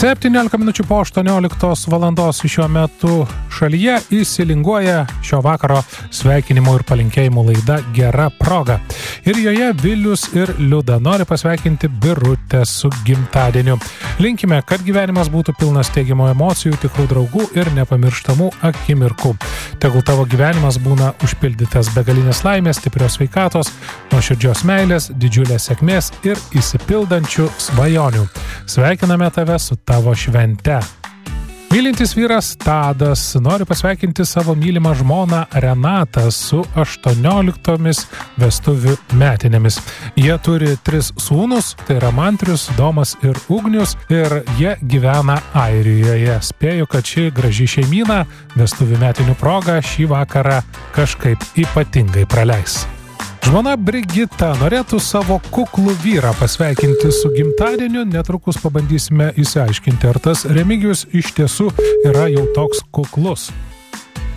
17 minučių po 18 valandos šiuo metu šalyje įsilinguoja šio vakaro sveikinimų ir palinkėjimų laida Gera proga. Ir joje Vilius ir Liuda nori pasveikinti Birutę su gimtadieniu. Linkime, kad gyvenimas būtų pilnas teigiamų emocijų, tikrų draugų ir nepamirštamų akimirkų. Tegul tavo gyvenimas būna užpildytas begalinės laimės, stiprios sveikatos, nuoširdžios meilės, didžiulės sėkmės ir išsipildančių svajonių. Sveikiname tave su tavo švente. Mylintis vyras Tadas nori pasveikinti savo mylimą žmoną Renatą su 18 vestuvių metinėmis. Jie turi 3 sūnus, tai yra Mantrius, Domas ir Ugnius, ir jie gyvena Airijoje. Spėju, kad ši graži šeimyna vestuvių metinių proga šį vakarą kažkaip ypatingai praleis. Žmona Brigita norėtų savo kuklų vyrą pasveikinti su gimtadieniu. Netrukus pabandysime išsiaiškinti, ar tas Remigijus iš tiesų yra jau toks kuklus.